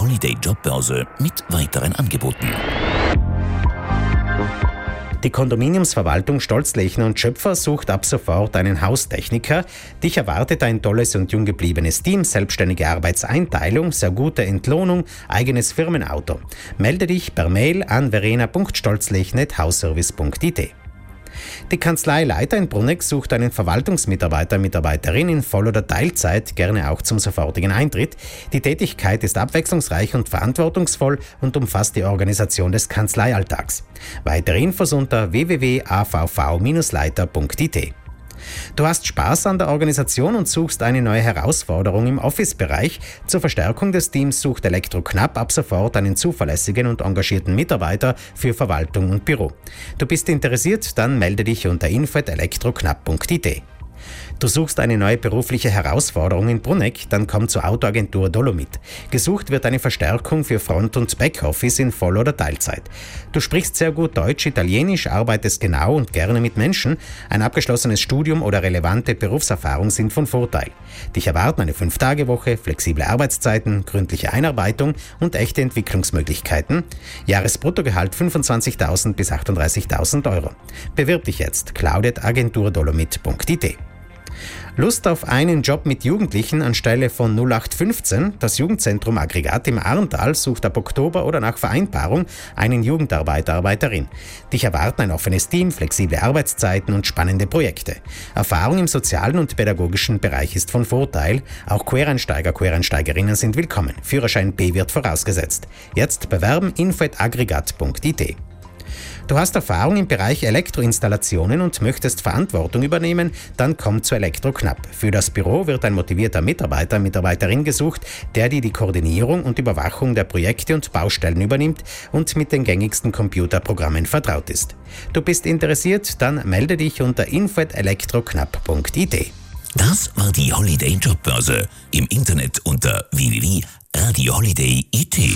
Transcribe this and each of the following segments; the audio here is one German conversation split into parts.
Holiday Jobbörse mit weiteren Angeboten. Die Kondominiumsverwaltung Stolzlechner und Schöpfer sucht ab sofort einen Haustechniker. Dich erwartet ein tolles und jung gebliebenes Team, selbstständige Arbeitseinteilung, sehr gute Entlohnung, eigenes Firmenauto. Melde dich per Mail an verena.stolzlechner@hausservice.it. Die Kanzlei Leiter in Brunegg sucht einen Verwaltungsmitarbeiter, Mitarbeiterin in Voll- oder Teilzeit, gerne auch zum sofortigen Eintritt. Die Tätigkeit ist abwechslungsreich und verantwortungsvoll und umfasst die Organisation des Kanzleialltags. Weitere Infos unter www.avv-leiter.it. Du hast Spaß an der Organisation und suchst eine neue Herausforderung im Office-Bereich. Zur Verstärkung des Teams sucht Elektroknapp ab sofort einen zuverlässigen und engagierten Mitarbeiter für Verwaltung und Büro. Du bist interessiert? Dann melde dich unter info@elektroknapp.it. Du suchst eine neue berufliche Herausforderung in Brunegg, dann komm zur Autoagentur Dolomit. Gesucht wird eine Verstärkung für Front- und Backoffice in Voll- oder Teilzeit. Du sprichst sehr gut Deutsch, Italienisch, arbeitest genau und gerne mit Menschen. Ein abgeschlossenes Studium oder relevante Berufserfahrung sind von Vorteil. Dich erwarten eine 5-Tage-Woche, flexible Arbeitszeiten, gründliche Einarbeitung und echte Entwicklungsmöglichkeiten. Jahresbruttogehalt 25.000 bis 38.000 Euro. Bewirb dich jetzt, claudet@agenturdolomit.it. Lust auf einen Job mit Jugendlichen anstelle von 0815? Das Jugendzentrum Aggregat im Arntal sucht ab Oktober oder nach Vereinbarung einen Jugendarbeiter, Arbeiterin. Dich erwarten ein offenes Team, flexible Arbeitszeiten und spannende Projekte. Erfahrung im sozialen und pädagogischen Bereich ist von Vorteil. Auch Quereinsteiger, Quereinsteigerinnen sind willkommen. Führerschein B wird vorausgesetzt. Jetzt bewerben info@aggregat.it. Du hast Erfahrung im Bereich Elektroinstallationen und möchtest Verantwortung übernehmen? Dann komm zu Elektroknapp. Für das Büro wird ein motivierter Mitarbeiter, Mitarbeiterin gesucht, der die Koordinierung und Überwachung der Projekte und Baustellen übernimmt und mit den gängigsten Computerprogrammen vertraut ist. Du bist interessiert? Dann melde dich unter info@elektroknapp.it. Das war die Holiday Jobbörse. Im Internet unter www.radioholiday.it.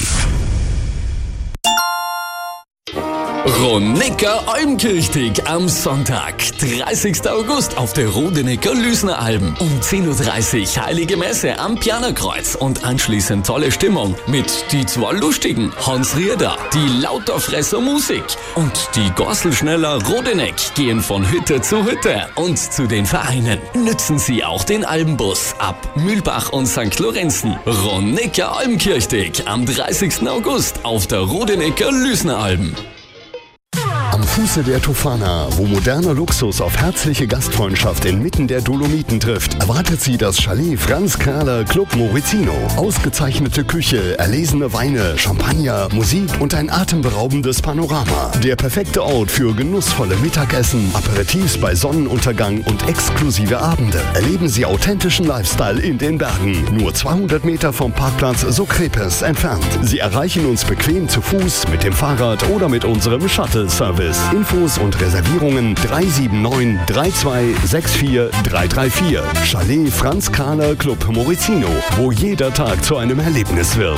Ronecker Almkirchtig am Sonntag, 30. August auf der Rodenecker Lüsneralm. Um 10.30 Uhr Heilige Messe am Pianerkreuz und anschließend tolle Stimmung mit die zwei Lustigen, Hans Rieder, die Lauterfresser Musik und die Gorselschneller Rodeneck gehen von Hütte zu Hütte und zu den Vereinen. Nützen Sie auch den Almbus ab Mühlbach und St. Lorenzen. Ronecker Almkirchtig am 30. August auf der Rodenecker Lüsneralm. Am Fuße der Tofana, wo moderner Luxus auf herzliche Gastfreundschaft inmitten der Dolomiten trifft, erwartet Sie das Chalet Franz Kahler Club Morizino. Ausgezeichnete Küche, erlesene Weine, Champagner, Musik und ein atemberaubendes Panorama. Der perfekte Ort für genussvolle Mittagessen, Aperitifs bei Sonnenuntergang und exklusive Abende. Erleben Sie authentischen Lifestyle in den Bergen. Nur 200 Meter vom Parkplatz Socrepes entfernt. Sie erreichen uns bequem zu Fuß, mit dem Fahrrad oder mit unserem Shuttle-Service. Infos und Reservierungen 379 3264 334. Chalet Franz Kahler Club Morizino, wo jeder Tag zu einem Erlebnis wird.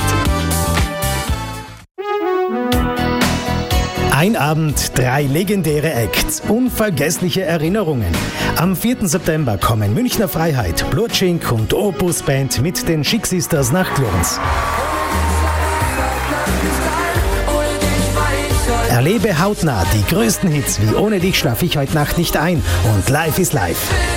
Ein Abend, 3 legendäre Acts, unvergessliche Erinnerungen. Am 4. September kommen Münchner Freiheit, Blutschink und Opus Band mit den Chic Sisters nach Glunz. Erlebe hautnah die größten Hits wie Ohne dich schlaf ich heute Nacht nicht ein und Life is Life.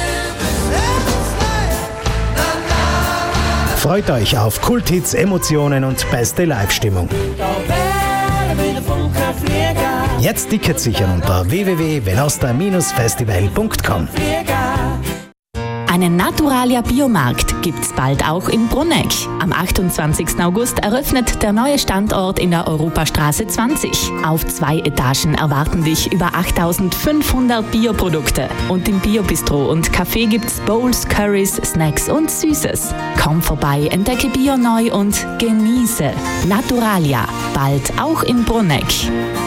Freut euch auf Kulthits, Emotionen und beste Live-Stimmung. Jetzt Tickets sichern unter www.veloster-festival.com. Einen Naturalia Biomarkt gibt's bald auch in Brunegg. Am 28. August eröffnet der neue Standort in der Europastraße 20. Auf 2 Etagen erwarten dich über 8500 Bioprodukte. Und im Biobistro und Café gibt's Bowls, Currys, Snacks und Süßes. Komm vorbei, entdecke Bio neu und genieße. Naturalia, bald auch in Brunegg.